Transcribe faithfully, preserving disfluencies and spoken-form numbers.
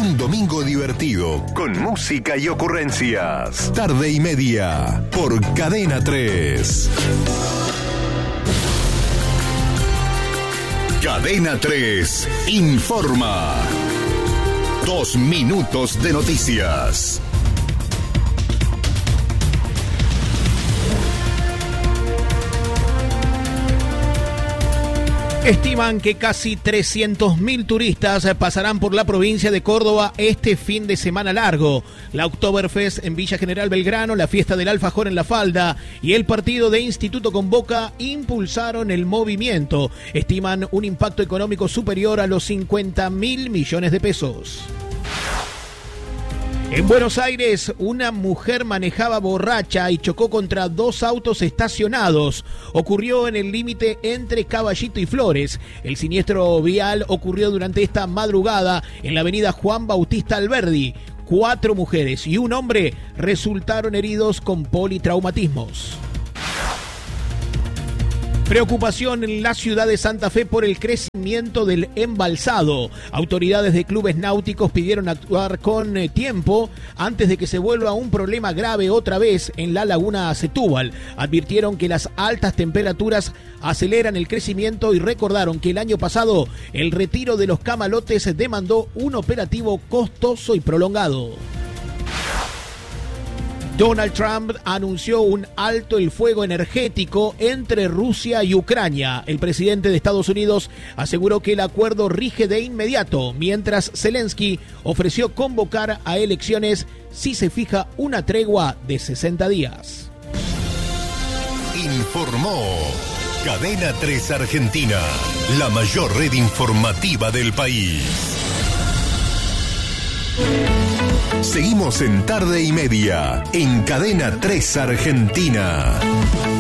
Un domingo divertido, con música y ocurrencias. Tarde y media, por Cadena tres. Cadena tres informa. Dos minutos de noticias. Estiman que casi trescientos mil turistas pasarán por la provincia de Córdoba este fin de semana largo. La Oktoberfest en Villa General Belgrano, la fiesta del alfajor en La Falda y el partido de Instituto con Boca impulsaron el movimiento. Estiman un impacto económico superior a los cincuenta mil millones de pesos. En Buenos Aires, una mujer manejaba borracha y chocó contra dos autos estacionados. Ocurrió en el límite entre Caballito y Flores. El siniestro vial ocurrió durante esta madrugada en la avenida Juan Bautista Alberdi. Cuatro mujeres y un hombre resultaron heridos con politraumatismos. Preocupación en la ciudad de Santa Fe por el crecimiento del embalsado. Autoridades de clubes náuticos pidieron actuar con tiempo antes de que se vuelva un problema grave otra vez en la laguna Setúbal. Advirtieron que las altas temperaturas aceleran el crecimiento y recordaron que el año pasado el retiro de los camalotes demandó un operativo costoso y prolongado. Donald Trump anunció un alto el fuego energético entre Rusia y Ucrania. El presidente de Estados Unidos aseguró que el acuerdo rige de inmediato, mientras Zelensky ofreció convocar a elecciones si se fija una tregua de sesenta días. Informó Cadena tres Argentina, la mayor red informativa del país. Seguimos en Tarde y Media, en Cadena tres Argentina.